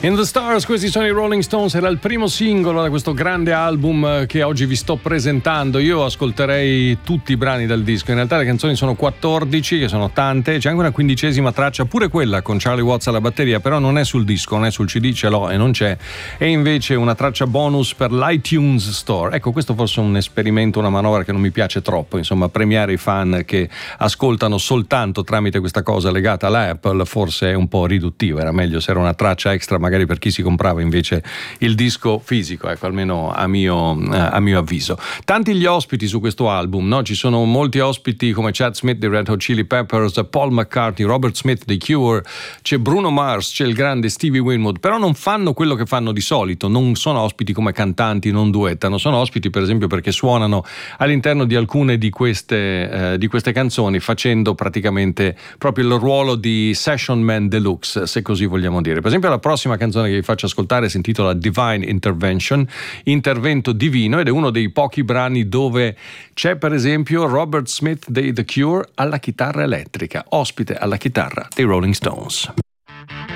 In the Stars, questi sono i Rolling Stones, era il primo singolo da questo grande album che oggi vi sto presentando. Io ascolterei tutti i brani del disco, in realtà le canzoni sono 14, che sono tante, c'è anche una 15ª traccia, pure quella con Charlie Watts alla batteria, però non è sul disco, non è sul CD, ce l'ho e non c'è, e invece una traccia bonus per l'iTunes Store. Ecco, questo forse è un esperimento, una manovra che non mi piace troppo, insomma, premiare i fan che ascoltano soltanto tramite questa cosa legata alla Apple forse è un po' riduttivo, era meglio se era una traccia extra magari per chi si comprava invece il disco fisico, ecco, almeno a mio avviso. Tanti gli ospiti su questo album, no? Ci sono molti ospiti come Chad Smith dei Red Hot Chili Peppers, Paul McCartney, Robert Smith dei Cure, c'è Bruno Mars, c'è il grande Stevie Winwood, però non fanno quello che fanno di solito, non sono ospiti come cantanti, non duettano, sono ospiti per esempio perché suonano all'interno di alcune di queste canzoni, facendo praticamente proprio il ruolo di session man deluxe, se così vogliamo dire. Per esempio la prossima canzone che vi faccio ascoltare si intitola Divine Intervention, intervento divino, ed è uno dei pochi brani dove c'è per esempio Robert Smith dei The Cure alla chitarra elettrica, ospite alla chitarra dei Rolling Stones.